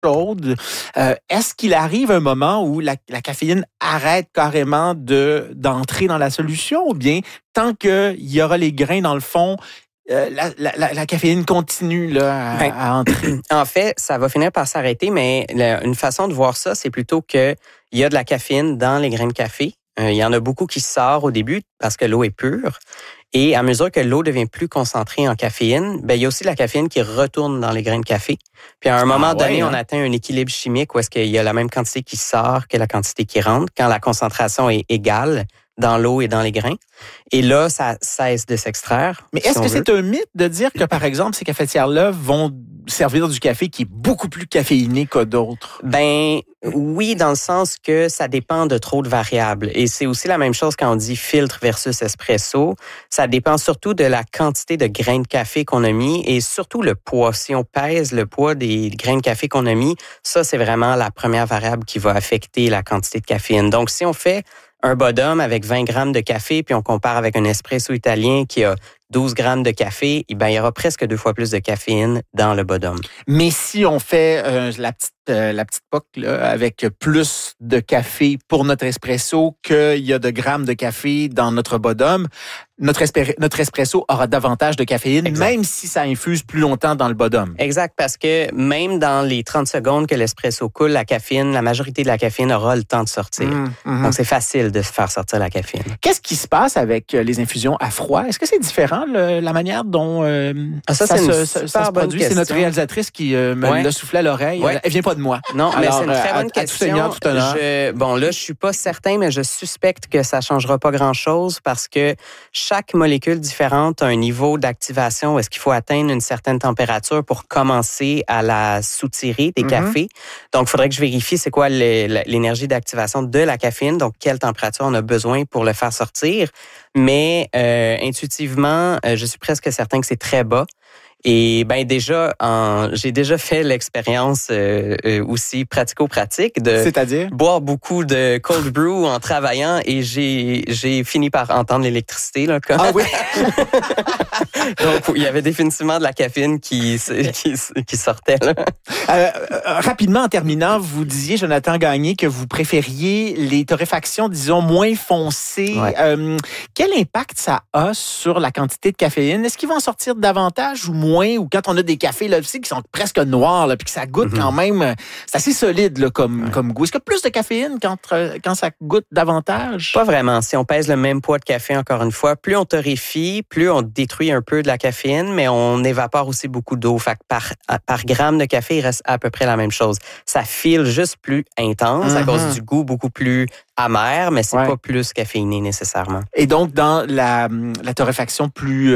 chaude. Est-ce qu'il arrive un moment où la caféine arrête carrément d'entrer dans la solution ou bien tant qu'il y aura les grains dans le fond, la caféine continue là, à entrer? En fait, ça va finir par s'arrêter, mais une façon de voir ça, c'est plutôt qu'il y a de la caféine dans les grains de café. Il y en a beaucoup qui sortent au début parce que l'eau est pure. Et à mesure que l'eau devient plus concentrée en caféine, il y a aussi de la caféine qui retourne dans les grains de café. Puis à un moment donné, on atteint un équilibre chimique où est-ce qu'il y a la même quantité qui sort que la quantité qui rentre quand la concentration est égale dans l'eau et dans les grains. Et là, ça cesse de s'extraire. Mais est-ce que c'est un mythe de dire que, par exemple, ces cafetières-là vont servir du café qui est beaucoup plus caféiné que d'autres? Oui, dans le sens que ça dépend de trop de variables. Et c'est aussi la même chose quand on dit filtre versus espresso. Ça dépend surtout de la quantité de grains de café qu'on a mis et surtout le poids. Si on pèse le poids des grains de café qu'on a mis, ça, c'est vraiment la première variable qui va affecter la quantité de caféine. Donc, si on fait un bottom avec 20 grammes de café, puis on compare avec un espresso italien qui a 12 grammes de café, il y aura presque 2 fois plus de caféine dans le bottom. Mais si on fait la petite POC là, avec plus de café pour notre espresso qu'il y a de grammes de café dans notre bottom, notre espresso aura davantage de caféine, exact, même si ça infuse plus longtemps dans le bottom. Exact, parce que même dans les 30 secondes que l'espresso coule, la majorité de la caféine aura le temps de sortir. Donc, c'est facile de faire sortir la caféine. Qu'est-ce qui se passe avec les infusions à froid? Est-ce que c'est différent, la manière dont ça se produit? C'est notre réalisatrice qui me l'a soufflé à l'oreille. Ouais. Elle vient pas de moi. Non, alors, mais c'est une très bonne question. Tout seigneur, tout honneur. Là, je suis pas certain, mais je suspecte que ça changera pas grand-chose parce que chaque molécule différente a un niveau d'activation où est-ce qu'il faut atteindre une certaine température pour commencer à la soutirer des cafés. Donc, il faudrait que je vérifie c'est quoi l'énergie d'activation de la caféine, donc quelle température on a besoin pour le faire sortir. Mais intuitivement, je suis presque certain que c'est très bas. Et j'ai déjà fait l'expérience aussi pratico-pratique de C'est-à-dire? Boire beaucoup de cold brew en travaillant et j'ai fini par entendre l'électricité là. Ah oui. Donc il y avait définitivement de la caféine qui sortait là. Rapidement en terminant, vous disiez Jonathan Gagné que vous préfériez les torréfactions disons moins foncées. Ouais. Quel impact ça a sur la quantité de caféine? Est-ce qu'ils vont en sortir davantage ou moins? Ou quand on a des cafés là, qui sont presque noirs, là, puis que ça goûte quand même, c'est assez solide là, comme goût. Est-ce qu'il y a plus de caféine quand ça goûte davantage? Pas vraiment. Si on pèse le même poids de café, encore une fois, plus on torréfie, plus on détruit un peu de la caféine, mais on évapore aussi beaucoup d'eau. Fait que par gramme de café, il reste à peu près la même chose. Ça file juste plus intense à cause du goût beaucoup plus amer, mais c'est pas plus caféiné nécessairement. Et donc, dans la torréfaction plus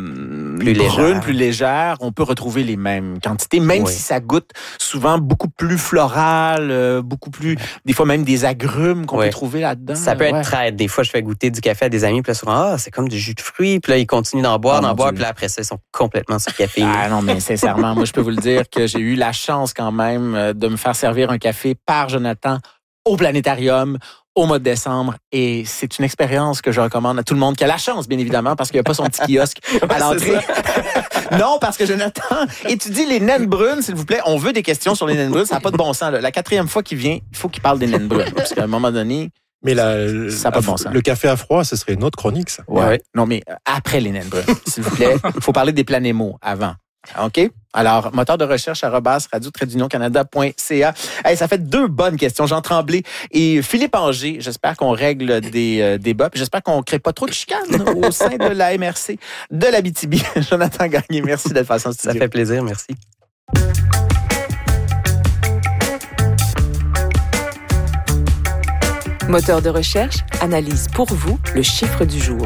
brune, plus légère, on peut retrouver les mêmes quantités, même si ça goûte souvent beaucoup plus floral, beaucoup plus, des fois même des agrumes qu'on peut trouver là-dedans. Ça peut être traite. Des fois, je fais goûter du café à des amis, puis là, souvent, c'est comme du jus de fruits, puis là, ils continuent d'en boire, puis là, après ça, ils sont complètement surcaféinés. Ah non, mais sincèrement, moi, je peux vous le dire que j'ai eu la chance quand même de me faire servir un café par Jonathan au Planétarium au mois de décembre. Et c'est une expérience que je recommande à tout le monde qui a la chance, bien évidemment, parce qu'il n'y a pas son petit kiosque à l'entrée. Non, parce que Jonathan étudie les naines brunes, s'il vous plaît. On veut des questions sur les naines brunes. Ça n'a pas de bon sens. Là. La 4e fois qu'il vient, il faut qu'il parle des naines brunes. Parce qu'à un moment donné, mais ça n'a pas de bon sens. Le café à froid, ce serait une autre chronique, ça. Ouais. Non, mais après les naines brunes, s'il vous plaît. Il faut parler des planémos avant. OK? Alors, moteur de recherche @radio-canada.ca. Hey, ça fait 2 bonnes questions. Jean Tremblay et Philippe Anger. J'espère qu'on règle des débats. Puis j'espère qu'on ne crée pas trop de chicanes au sein de la MRC de l'Abitibi. Jonathan Gagné, merci d'être passé en studio. Ça fait plaisir, merci. Moteur de recherche analyse pour vous le chiffre du jour.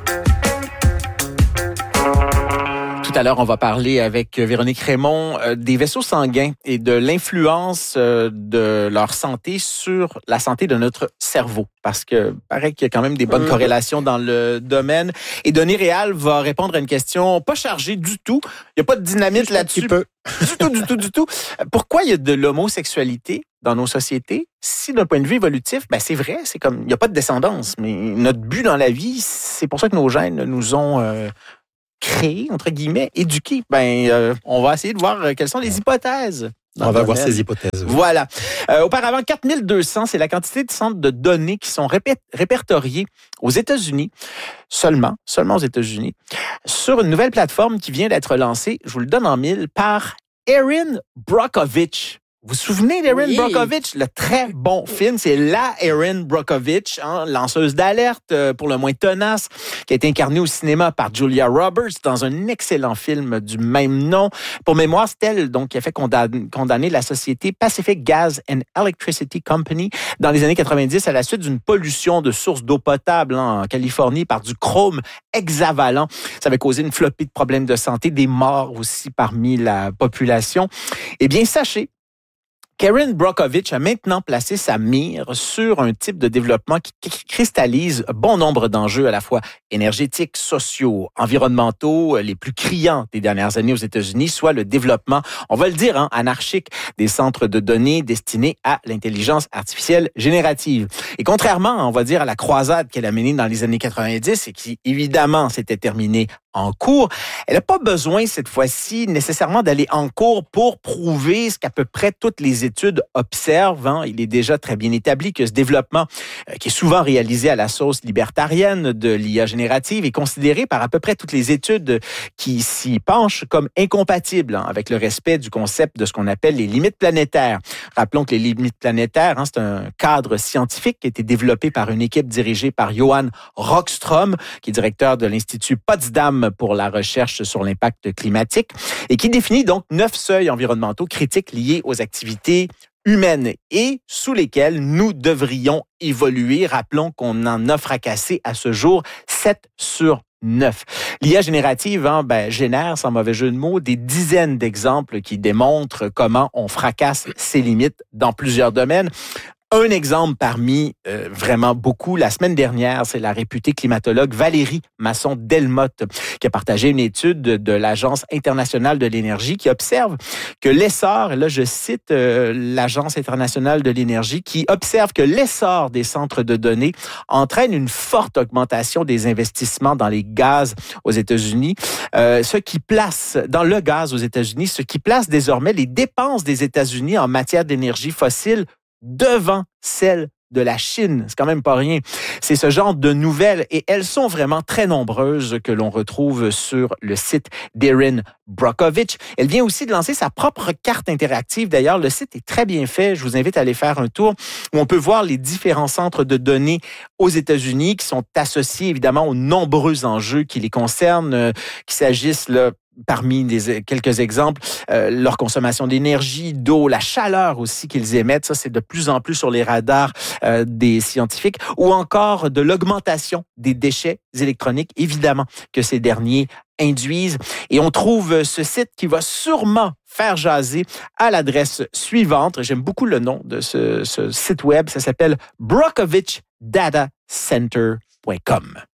Tout à l'heure, on va parler avec Véronique Raymond des vaisseaux sanguins et de l'influence de leur santé sur la santé de notre cerveau. Parce que paraît qu'il y a quand même des bonnes corrélations dans le domaine. Et Denis Réal va répondre à une question pas chargée du tout. Il n'y a pas de dynamite là-dessus. Du tout. Pourquoi il y a de l'homosexualité dans nos sociétés? Si d'un point de vue évolutif, c'est vrai, c'est comme il n'y a pas de descendance. Mais notre but dans la vie, c'est pour ça que nos gènes nous ont créé, entre guillemets, éduqué. On va essayer de voir quelles sont les hypothèses. On va voir ces hypothèses. Oui. Voilà. Auparavant, 4200, c'est la quantité de centres de données qui sont répertoriés aux États-Unis, seulement aux États-Unis, sur une nouvelle plateforme qui vient d'être lancée, je vous le donne en mille, par Erin Brockovich. Vous vous souvenez d'Erin Brockovich? Le très bon film, c'est la Erin Brockovich, lanceuse d'alerte pour le moins tenace, qui a été incarnée au cinéma par Julia Roberts dans un excellent film du même nom. Pour mémoire, c'est elle donc, qui a fait condamner la société Pacific Gas and Electricity Company dans les années 90 à la suite d'une pollution de sources d'eau potable en Californie par du chrome hexavalent. Ça avait causé une flopée de problèmes de santé, des morts aussi parmi la population. Eh bien, sachez Erin Brockovich a maintenant placé sa mire sur un type de développement qui cristallise bon nombre d'enjeux à la fois énergétiques, sociaux, environnementaux, les plus criants des dernières années aux États-Unis, soit le développement, on va le dire, anarchique des centres de données destinés à l'intelligence artificielle générative. Et contrairement, on va dire, à la croisade qu'elle a menée dans les années 90 et qui, évidemment, s'était terminée en cours, elle n'a pas besoin cette fois-ci nécessairement d'aller en cours pour prouver ce qu'à peu près toutes les études observent. Il est déjà très bien établi que ce développement, qui est souvent réalisé à la sauce libertarienne de l'IA générative, est considéré par à peu près toutes les études qui s'y penchent comme incompatible avec le respect du concept de ce qu'on appelle les limites planétaires. Rappelons que les limites planétaires, c'est un cadre scientifique qui a été développé par une équipe dirigée par Johan Rockström, qui est directeur de l'Institut Potsdam pour la recherche sur l'impact climatique et qui définit donc 9 seuils environnementaux critiques liés aux activités humaines et sous lesquels nous devrions évoluer. Rappelons qu'on en a fracassé à ce jour 7 sur 9. L'IA générative génère, sans mauvais jeu de mots, des dizaines d'exemples qui démontrent comment on fracasse ses limites dans plusieurs domaines. Un exemple parmi vraiment beaucoup, la semaine dernière, c'est la réputée climatologue Valérie Masson-Delmotte qui a partagé une étude de l'Agence internationale de l'énergie qui observe que l'essor, et là je cite l'Agence internationale de l'énergie, qui observe que l'essor des centres de données entraîne une forte augmentation des investissements dans les gaz aux États-Unis, ce qui place désormais les dépenses des États-Unis en matière d'énergie fossile devant celle de la Chine. C'est quand même pas rien. C'est ce genre de nouvelles, et elles sont vraiment très nombreuses, que l'on retrouve sur le site d'Erin Brockovich. Elle vient aussi de lancer sa propre carte interactive. D'ailleurs, le site est très bien fait. Je vous invite à aller faire un tour où on peut voir les différents centres de données aux États-Unis qui sont associés évidemment aux nombreux enjeux qui les concernent, qu'il s'agisse parmi quelques exemples, leur consommation d'énergie, d'eau, la chaleur aussi qu'ils émettent, ça c'est de plus en plus sur les radars des scientifiques, ou encore de l'augmentation des déchets électroniques, évidemment, que ces derniers induisent. Et on trouve ce site qui va sûrement faire jaser à l'adresse suivante. J'aime beaucoup le nom de ce site web, ça s'appelle brockovichdatacenter.com.